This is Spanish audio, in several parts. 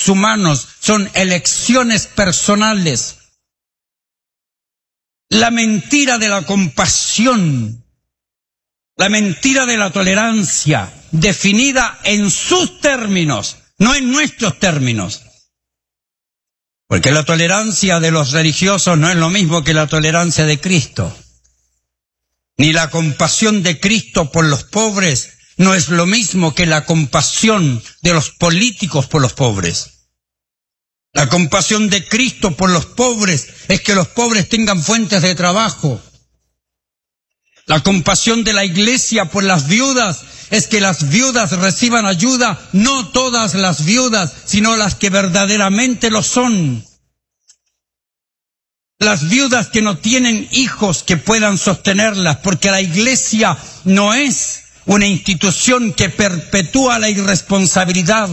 méritos humanos, son elecciones personales. La mentira de la compasión, la mentira de la tolerancia, definida en sus términos, no en nuestros términos. Porque la tolerancia de los religiosos no es lo mismo que la tolerancia de Cristo. Ni la compasión de Cristo por los pobres no es lo mismo que la compasión de los políticos por los pobres. La compasión de Cristo por los pobres es que los pobres tengan fuentes de trabajo. La compasión de la Iglesia por las viudas es que las viudas reciban ayuda, no todas las viudas, sino las que verdaderamente lo son. Las viudas que no tienen hijos que puedan sostenerlas, porque la Iglesia no es una institución que perpetúa la irresponsabilidad.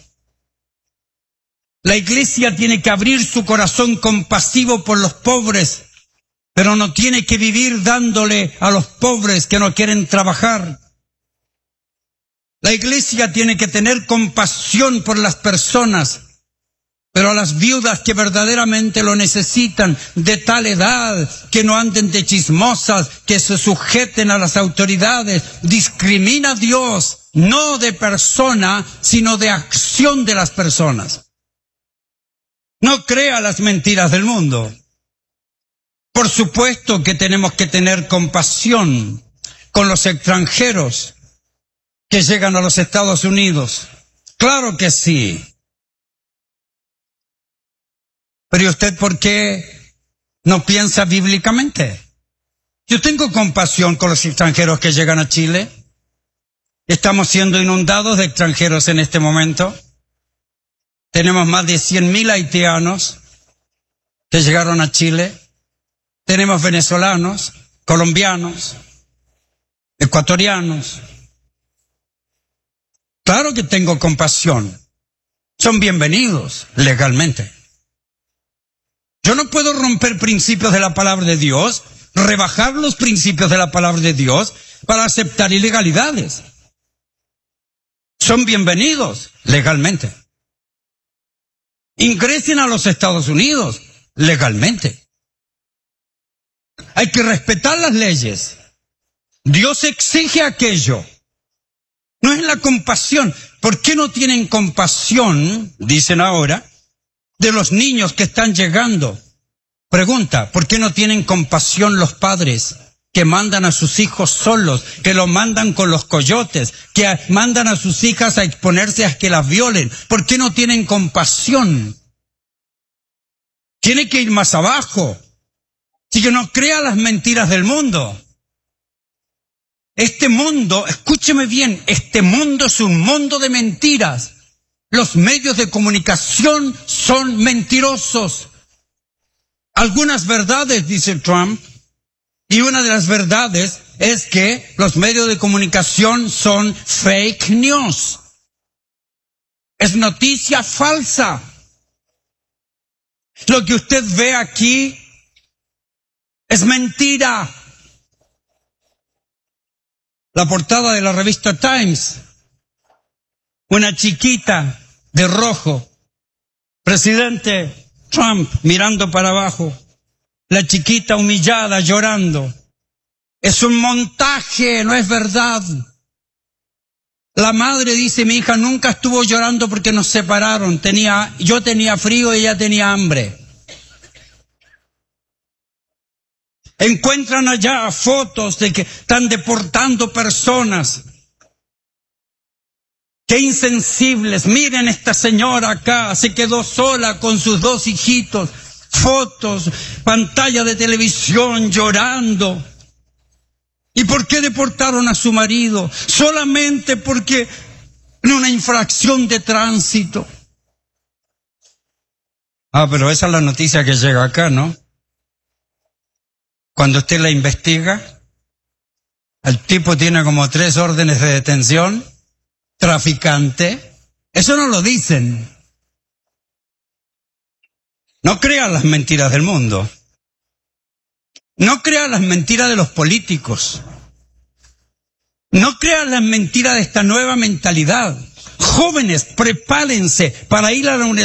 La Iglesia tiene que abrir su corazón compasivo por los pobres, pero no tiene que vivir dándole a los pobres que no quieren trabajar. La Iglesia tiene que tener compasión por las personas, pero a las viudas que verdaderamente lo necesitan, de tal edad, que no anden de chismosas, que se sujeten a las autoridades. Discrimina a Dios, no de persona, sino de acción de las personas. No crea las mentiras del mundo. Por supuesto que tenemos que tener compasión con los extranjeros que llegan a los Estados Unidos. Claro que sí. Pero ¿y usted por qué no piensa bíblicamente? Yo tengo compasión con los extranjeros que llegan a Chile. Estamos siendo inundados de extranjeros en este momento. Tenemos más de 100.000 haitianos que llegaron a Chile. Tenemos venezolanos, colombianos, ecuatorianos. Claro que tengo compasión. Son bienvenidos legalmente. Yo no puedo romper principios de la palabra de Dios, rebajar los principios de la palabra de Dios para aceptar ilegalidades. Son bienvenidos legalmente. Ingresen a los Estados Unidos legalmente. Hay que respetar las leyes. Dios exige aquello. No es la compasión. ¿Por qué no tienen compasión, dicen ahora, de los niños que están llegando? Pregunta, ¿por qué no tienen compasión los padres que mandan a sus hijos solos, que los mandan con los coyotes, que mandan a sus hijas a exponerse a que las violen? ¿Por qué no tienen compasión? Tiene que ir más abajo. Así que no crea las mentiras del mundo. Este mundo, escúcheme bien, este mundo es un mundo de mentiras. Los medios de comunicación son mentirosos. Algunas verdades, dice Trump, y una de las verdades es que los medios de comunicación son fake news. Es noticia falsa. Lo que usted ve aquí es mentira. La portada de la revista Times, una chiquita de rojo, presidente Trump mirando para abajo, la chiquita humillada, llorando. Es un montaje, no es verdad. La madre dice, mi hija nunca estuvo llorando porque nos separaron. Yo tenía frío y ella tenía hambre. Encuentran allá fotos de que están deportando personas. ¡Qué insensibles! Miren, esta señora acá se quedó sola con sus 2 hijitos. Fotos, pantalla de televisión, llorando. ¿Y por qué deportaron a su marido? Solamente porque en una infracción de tránsito. Pero esa es la noticia que llega acá, ¿no? Cuando usted la investiga, el tipo tiene como 3 órdenes de detención, traficante. Eso no lo dicen. No crea las mentiras del mundo. No crea las mentiras de los políticos. No crea las mentiras de esta nueva mentalidad. Jóvenes, prepárense para ir a la universidad.